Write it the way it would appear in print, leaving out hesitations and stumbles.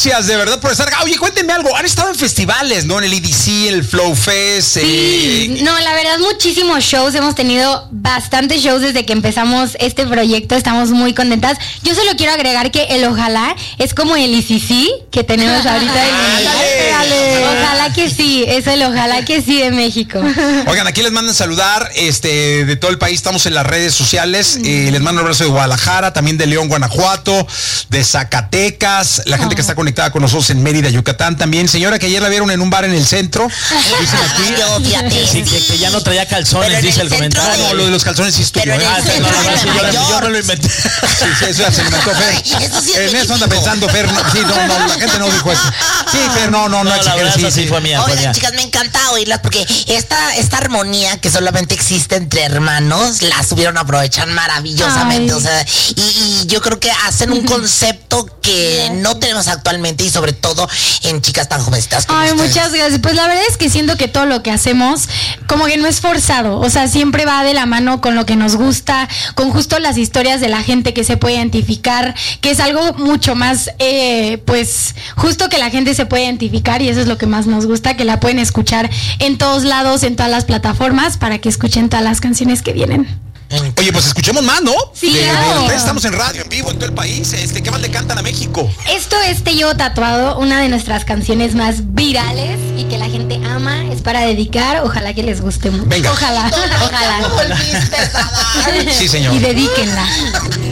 gracias de verdad por estar acá. Oye, cuéntenme algo. Han estado en festivales, ¿no? En el EDC, el Flow Fest. Sí, no, la verdad, muchísimos shows. Hemos tenido bastantes shows desde que empezamos este proyecto. Estamos muy contentas. Yo solo quiero agregar que el Ojalá es como el ICC que tenemos ahorita. Ojalá que sí, es el Ojalá que sí de México. Oigan, aquí les mandan saludar de todo el país. Estamos en las redes sociales. Les mando un abrazo de Guadalajara, también de León, Guanajuato, de Zacatecas, la gente que está conectada con nosotros en Mérida, Yucatán también. Señora, que ayer la vieron en un bar en el centro. Dicen aquí. Sí, que ya no traía calzones, dice el comentario. No, lo de los calzones sí es tuyo. Yo me lo inventé. Sí, eso ya se inventó Fer. En eso anda pensando Fer. Sí, no, la gente no dijo eso. Sí, Fer, no exageres. Sí, fue mía. Oigan, chicas, me encanta oírlas porque esta armonía que solamente existe entre hermanos, la supieron aprovechar maravillosamente. O sea, y yo creo que hacen un concepto que no tenemos actualmente y sobre todo en chicas tan jovencitas como ustedes. Muchas gracias. Pues la verdad es que siento que todo lo que hacemos como que no es forzado, o sea, siempre va de la mano con lo que nos gusta, con justo las historias de la gente que se puede identificar, que es algo mucho más, pues, justo que la gente se puede identificar y eso es lo que más nos gusta, que la pueden escuchar en todos lados, en todas las plataformas, para que escuchen todas las canciones que vienen. Oye, pues escuchemos más, ¿no? Sí, claro. Estamos en radio, en vivo, en todo el país. ¿Qué más le cantan a México? Esto es Te Llevo Tatuado, una de nuestras canciones más virales y que la gente ama. Es para dedicar, ojalá que les guste mucho. Venga. Ojalá. Volviste, Sí, señor. Y dedíquenla.